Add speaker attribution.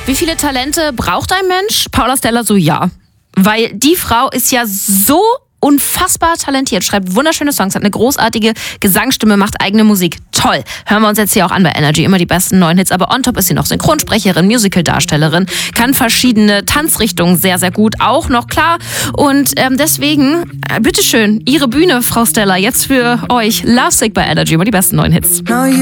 Speaker 1: Wie viele Talente braucht ein Mensch? Paula Stella so, ja. Weil die Frau ist ja so unfassbar talentiert, schreibt wunderschöne Songs, hat eine großartige Gesangsstimme, macht eigene Musik. Toll. Hören wir uns jetzt hier auch an bei Energy. Immer die besten neuen Hits. Aber on top ist sie noch Synchronsprecherin, Musical-Darstellerin, kann verschiedene Tanzrichtungen sehr, sehr gut. Auch noch klar. Und deswegen, bitteschön, Ihre Bühne, Frau Stella, jetzt für euch. Lovesick bei Energy. Immer die besten neuen Hits.